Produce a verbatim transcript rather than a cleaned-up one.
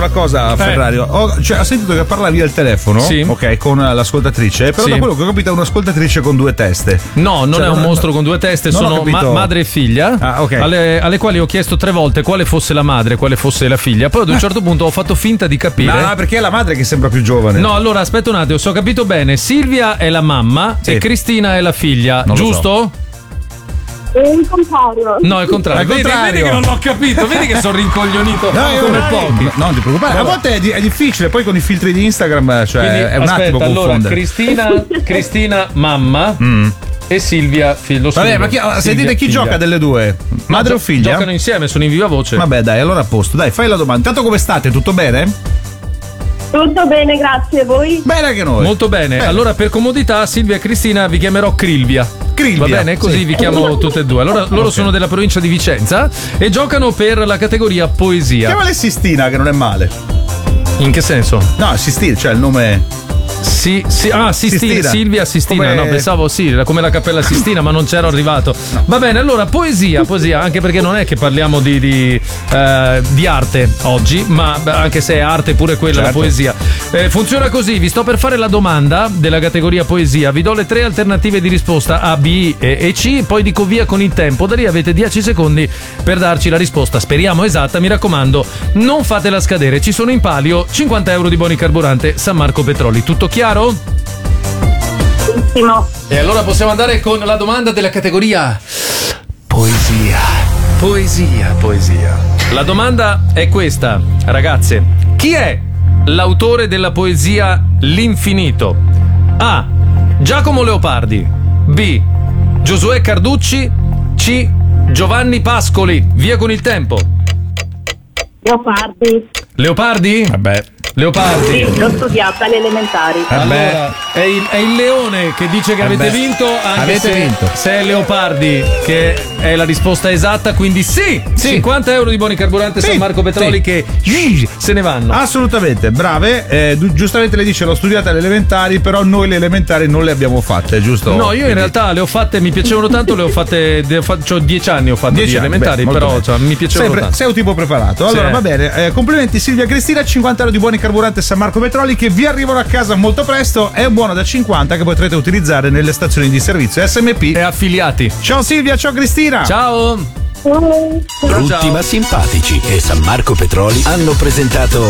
una cosa, Ferrario. Ho, cioè, ho sentito che parlavi al telefono, sì. ok, con l'ascoltatrice, però sì. da quello che ho capito è un'ascoltatrice con due teste. No, non cioè, è un non, mostro con due teste, non sono ma- madre e figlia, ah, okay. alle, alle quali ho chiesto tre volte quale fosse la madre, quale fosse la figlia. Poi ad un certo punto ho fatto finta di capire. No, perché è la madre che sembra più giovane. No, allora aspetta un attimo, se ho capito bene, Silvia è la mamma sì. e Cristina è la figlia, non giusto? È il contrario. No, è il contrario. È il contrario. Vedi, vedi che non l'ho capito, vedi che sono rincoglionito no, come pochi. No, non ti preoccupare. A volte è, di- è difficile, poi con i filtri di Instagram, cioè Quindi, è un aspetta, attimo allora, confondere. Cristina, Cristina mamma mm. e Silvia figlio. Vabbè, ma chi, sentite chi figlia. gioca delle due? Madre no, o figlia? Giocano insieme, sono in viva voce. Vabbè, dai, allora a posto. Dai, fai la domanda. Intanto come state? Tutto bene? Tutto bene, grazie. Voi? Bene anche noi. Molto bene. bene. Allora, per comodità, Silvia e Cristina vi chiamerò Crilvia. Crilvia. Va bene? Così sì. vi chiamo tutte e due. Allora, loro okay. sono della provincia di Vicenza e giocano per la categoria poesia. Chiamale Sistina, che non è male. In che senso? No, Sistina, cioè il nome. Sì, sì, ah, Sistina, Sistina. Silvia Sistina, come... no, pensavo sì, come la Cappella Sistina, ma non c'ero arrivato. No. Va bene, allora poesia, poesia, anche perché non è che parliamo di, di, eh, di arte oggi, ma anche se è arte pure quella, certo. la poesia. Eh, funziona così, vi sto per fare la domanda della categoria poesia, vi do le tre alternative di risposta A, B e, e C, poi dico via con il tempo, da lì avete dieci secondi per darci la risposta, speriamo esatta, mi raccomando, non fatela scadere, ci sono in palio cinquanta euro di buoni carburante San Marco Petroli, tutto chiaro? Benissimo. E allora possiamo andare con la domanda della categoria poesia. Poesia, poesia. La domanda è questa, ragazze. Chi è l'autore della poesia L'infinito? A. Giacomo Leopardi. B. Giosuè Carducci. C. Giovanni Pascoli. Via con il tempo. Leopardi. Leopardi? Vabbè. Leopardi. Sì, l'ho studiata alle elementari. Allora, è il, è il leone che dice che avete vinto, anche avete se, vinto. se è Leopardi che è la risposta esatta, quindi sì, sì. cinquanta euro di buoni carburante sì, San Marco Petroli sì. che se ne vanno. Assolutamente, brave. Eh, giustamente lei dice l'ho studiata alle elementari, però noi le elementari non le abbiamo fatte, giusto? No, io in realtà le ho fatte, mi piacevano tanto, le ho fatte, le ho fatte, ho dieci anni ho fatto di elementari, beh, però cioè, mi piacevano Sempre, tanto. Sei un tipo preparato. Allora sì. va bene, eh, complimenti Silvia e Cristina, cinquanta euro di buoni carburante San Marco Petroli che vi arrivano a casa molto presto, è un buono da cinquanta che potrete utilizzare nelle stazioni di servizio S M P e affiliati. Ciao Silvia, ciao Cristina. Ciao. Ciao. Tutti ma simpatici e San Marco Petroli hanno presentato